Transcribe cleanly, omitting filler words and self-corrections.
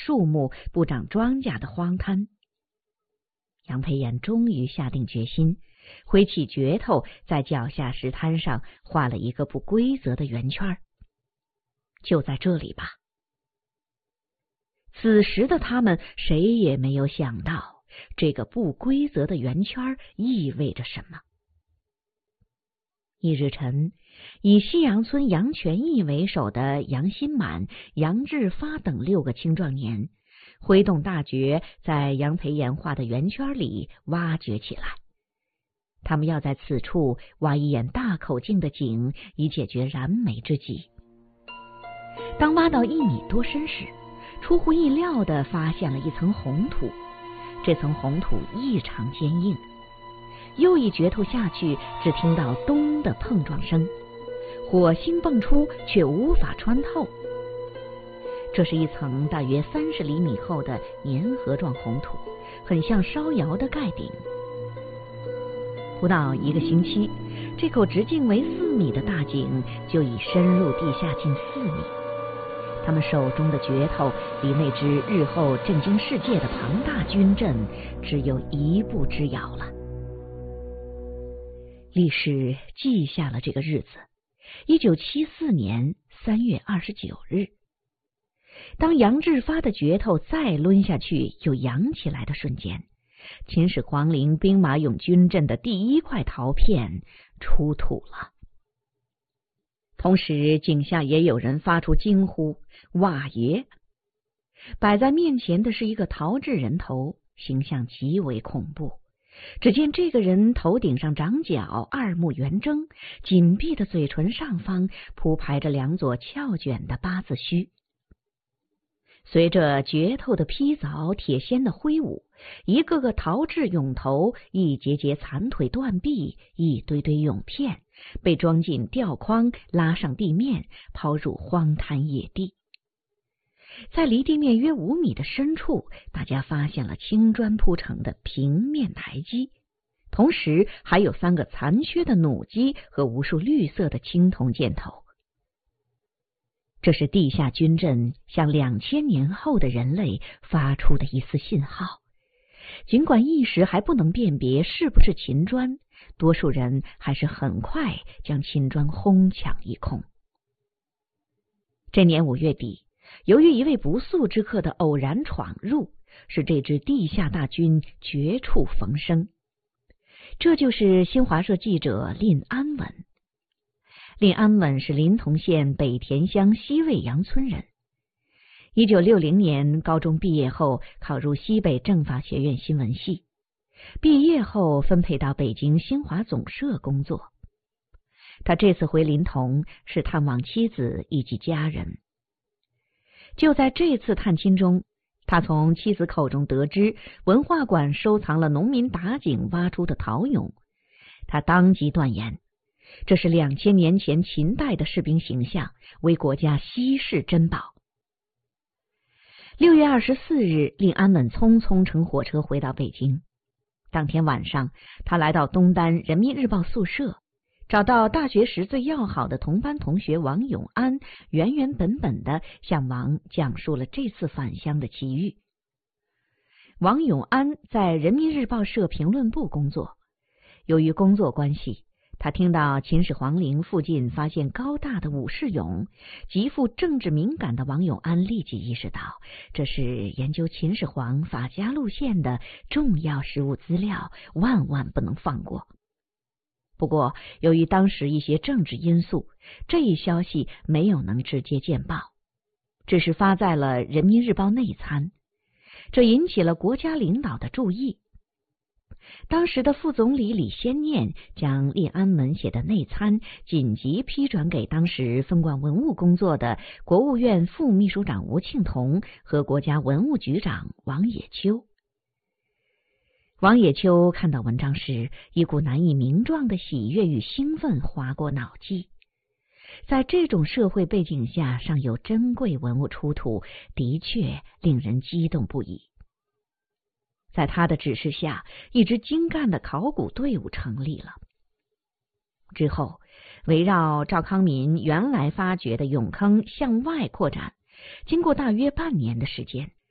树木、不长庄稼的荒滩。杨培炎终于下定决心，挥起镢头，在脚下石滩上画了一个不规则的圆圈。就在这里吧。此时的他们谁也没有想到，这个不规则的圆圈意味着什么。一日晨，以西洋村杨全义为首的杨新满、杨志发等6个青壮年，挥动大镢，在杨培炎画的圆圈里挖掘起来。他们要在此处挖一眼大口径的井，以解决燃眉之急。当挖到1米多深时，出乎意料地发现了一层红土，这层红土异常坚硬。又一镢头下去，只听到咚的碰撞声，火星迸出，却无法穿透。这是一层大约30厘米厚的粘合状红土，很像烧窑的盖顶。不到1个星期，这口直径为4米的大井就已深入地下近4米。他们手中的镢头离那支日后震惊世界的庞大军阵只有1步之遥了。历史记下了这个日子，1974年3月29日。当杨志发的镢头再抡下去又扬起来的瞬间，秦始皇陵兵马俑军阵的第1块陶片出土了。同时井下也有人发出惊呼：哇耶！摆在面前的是一个陶制人头，形象极为恐怖。只见这个人头顶上长角，2目圆睁，紧闭的嘴唇上方铺排着2撮翘卷的8字须。随着镢头的劈凿，铁锨的挥舞，一个个陶制俑头，一节节残腿断臂，一堆堆俑片被装进吊筐，拉上地面，抛入荒滩野地。在离地面约5米的深处，大家发现了青砖铺成的平面台基，同时还有3个残缺的弩机和无数绿色的青铜箭头。这是地下军阵向2000年后的人类发出的一丝信号。尽管一时还不能辨别是不是秦砖，多数人还是很快将秦砖哄抢一空。这年5月底，由于一位不速之客的偶然闯入，使这支地下大军绝处逢生。这就是新华社记者蔺安稳。蔺安稳是临潼县北田乡西魏杨村人。1960年高中毕业后，考入西北政法学院新闻系。毕业后分配到北京新华总社工作。他这次回临潼是探望妻子以及家人。就在这次探亲中，他从妻子口中得知文化馆收藏了农民打井挖出的陶俑。他当即断言，这是2000年前秦代的士兵形象，为国家稀世珍宝。6月24日，蔺安稳匆匆乘火车回到北京。当天晚上，他来到东单人民日报宿舍，找到大学时最要好的同班同学王永安，原原本本的向王讲述了这次返乡的奇遇。王永安在人民日报社评论部工作，由于工作关系，他听到秦始皇陵附近发现高大的武士俑，极富政治敏感的王永安立即意识到，这是研究秦始皇法家路线的重要实物资料，万万不能放过。不过，由于当时一些政治因素，这一消息没有能直接见报，只是发在了人民日报内参，这引起了国家领导的注意。当时的副总理李先念将蔺安稳写的内参紧急批转给当时分管文物工作的国务院副秘书长吴庆同和国家文物局长王野秋。王野秋看到文章时，一股难以名状的喜悦与兴奋划过脑际。在这种社会背景下，尚有珍贵文物出土，的确令人激动不已。在他的指示下，一支精干的考古队伍成立了。之后，围绕赵康民原来发掘的俑坑向外扩展，经过大约半年的时间，